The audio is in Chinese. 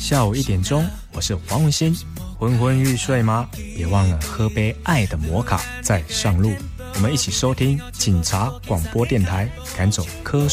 下午1点钟，我是黄文欣。昏昏欲睡吗？别忘了喝杯爱的摩卡再上路。我们一起收听警察广播电台，赶走瞌